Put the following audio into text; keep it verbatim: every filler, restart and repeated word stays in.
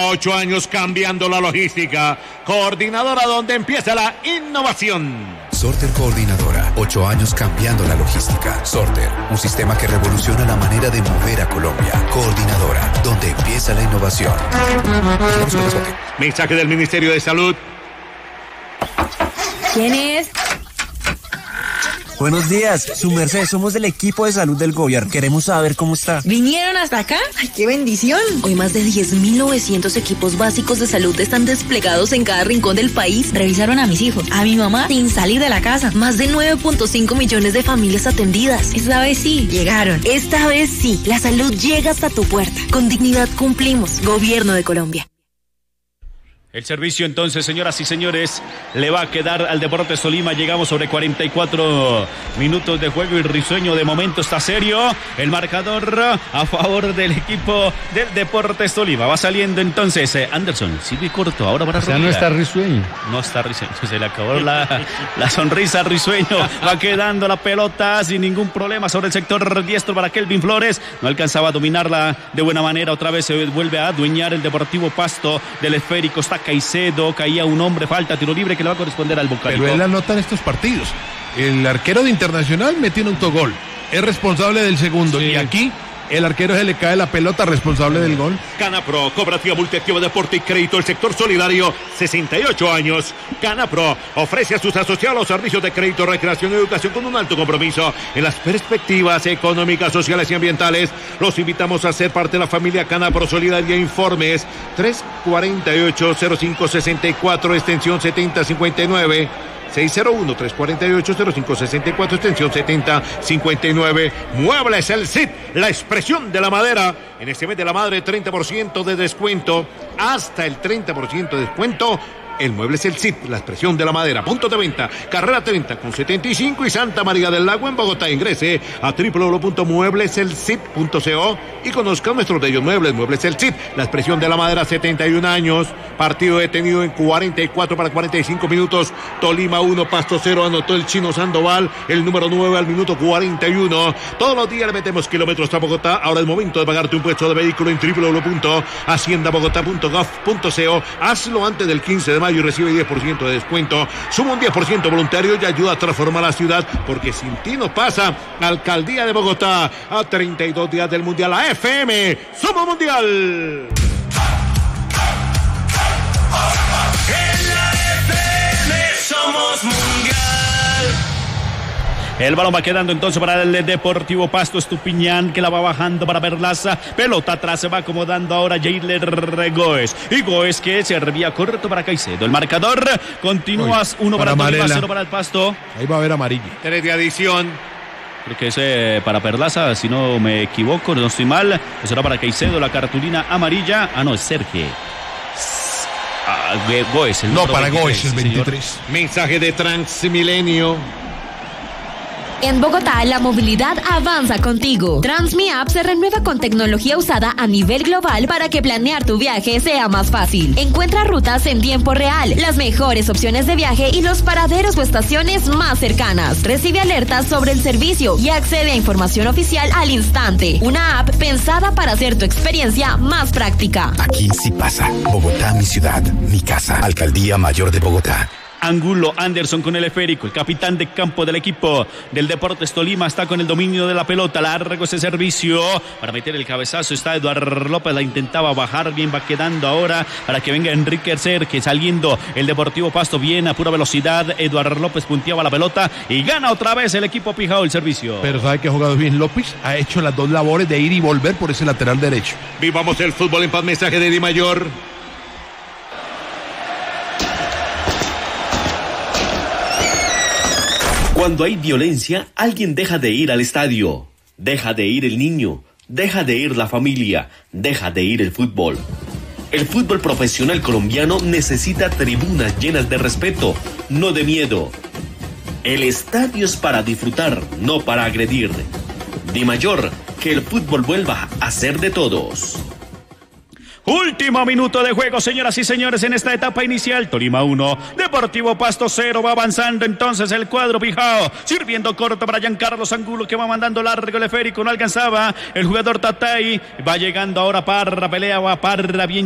Ocho años cambiando la logística. Coordinadora donde empieza la innovación. Sorter Coordinadora. Ocho años cambiando la logística. Sorter, un sistema que revoluciona la manera de mover a Colombia. Coordinadora, donde empieza la innovación. Mensaje del Ministerio de Salud. ¿Quién es? Buenos días, su merced, somos del equipo de salud del gobierno. Queremos saber cómo está. ¿Vinieron hasta acá? ¡Ay, qué bendición! Hoy más de diez mil novecientos equipos básicos de salud están desplegados en cada rincón del país. Revisaron a mis hijos, a mi mamá, sin salir de la casa. Más de nueve punto cinco millones de familias atendidas. Esta vez sí, llegaron. Esta vez sí, la salud llega hasta tu puerta. Con dignidad cumplimos. Gobierno de Colombia. El servicio entonces, señoras y señores, le va a quedar al Deportes Tolima. Llegamos sobre cuarenta y cuatro minutos de juego y Risueño de momento está serio. El marcador a favor del equipo del Deportes Tolima. Va saliendo entonces eh, Anderson, sigue corto, ahora para Risueño. O sea, no está Risueño. No está Risueño, se le acabó la, la sonrisa a Risueño. Va quedando la pelota sin ningún problema sobre el sector diestro para Kelvin Flores. No alcanzaba a dominarla de buena manera. Otra vez se vuelve a adueñar el Deportivo Pasto del esférico. Está Caicedo, caía un hombre, falta, tiro libre que le va a corresponder al Vocálico. Pero él anota en estos partidos. El arquero de Internacional metió un autogol, es responsable del segundo, sí. Y aquí el arquero se le cae la pelota, responsable del gol. Canapro, cooperativa multiactiva, deporte y crédito, el sector solidario, sesenta y ocho años. Canapro ofrece a sus asociados los servicios de crédito, recreación y educación con un alto compromiso en las perspectivas económicas, sociales y ambientales. Los invitamos a ser parte de la familia Canapro Solidaria. Informes tres cuarenta y ocho, cero cinco sesenta y cuatro, extensión setenta cincuenta y nueve. seis cero uno, tres cuarenta y ocho, cero cinco sesenta y cuatro, extensión setenta cincuenta y nueve. Muebles El Cid, la expresión de la madera. En este mes de la madre, treinta por ciento de descuento. Hasta el treinta por ciento de descuento. El Muebles El Cid, la expresión de la madera. Punto de venta, carrera treinta con setenta y cinco y Santa María del Lago en Bogotá. Ingrese a doble u doble u doble u punto muebles el cid punto co y conozca nuestros bellos muebles. Muebles El Cid, la expresión de la madera, setenta y un años. Partido detenido en cuarenta y cuatro para cuarenta y cinco minutos. Tolima uno, Pasto cero. Anotó el Chino Sandoval, el número nueve al minuto cuarenta y uno. Todos los días le metemos kilómetros a Bogotá. Ahora es momento de pagarte un puesto de vehículo en doble u doble u doble u punto hacienda bogotá punto gov punto co. Hazlo antes del quince de mayo y recibe diez por ciento de descuento. Suma un diez por ciento voluntario y ayuda a transformar la ciudad, porque sin ti no pasa. Alcaldía de Bogotá, a treinta y dos días del Mundial. A F M, somos Mundial. En la F M somos Mundial. El balón va quedando entonces para el Deportivo Pasto. Estupiñán que la va bajando para Perlaza. Pelota atrás, se va acomodando ahora Jailer Goes. Y Goes que servía corto para Caicedo. El marcador continúa uno para Tolima, cero para el Pasto. Ahí va a haber amarillo. Tres de adición. Creo que es eh, para Perlaza, si no me equivoco, no estoy mal. Será para Caicedo la cartulina amarilla. Ah, no, es Sergio. Ah, Goes, el no, para Goes es veintitrés. Señor. Mensaje de Transmilenio. En Bogotá, la movilidad avanza contigo. TransMiApp se renueva con tecnología usada a nivel global para que planear tu viaje sea más fácil. Encuentra rutas en tiempo real, las mejores opciones de viaje y los paraderos o estaciones más cercanas. Recibe alertas sobre el servicio y accede a información oficial al instante. Una app pensada para hacer tu experiencia más práctica. Aquí sí pasa. Bogotá, mi ciudad, mi casa. Alcaldía Mayor de Bogotá. Angulo, Anderson con el esférico, el capitán de campo del equipo del Deportes Tolima está con el dominio de la pelota, largo ese servicio para meter el cabezazo, está Eduardo López, la intentaba bajar, bien va quedando ahora para que venga Enrique Ercer, que saliendo el Deportivo Pasto bien a pura velocidad, Eduardo López punteaba la pelota y gana otra vez el equipo Pijao el servicio. Pero sabe que ha jugado bien López, ha hecho las dos labores de ir y volver por ese lateral derecho. Vivamos el fútbol en paz, mensaje de Di Mayor. Cuando hay violencia, alguien deja de ir al estadio, deja de ir el niño, deja de ir la familia, deja de ir el fútbol. El fútbol profesional colombiano necesita tribunas llenas de respeto, no de miedo. El estadio es para disfrutar, no para agredir. Di Mayor, que el fútbol vuelva a ser de todos. Último minuto de juego, señoras y señores, en esta etapa inicial. Tolima uno, Deportivo Pasto cero. Va avanzando entonces el cuadro Pijao, sirviendo corto para Giancarlos Angulo, que va mandando largo el esférico. No alcanzaba el jugador Tatay. Va llegando ahora Parra, pelea va Parra bien.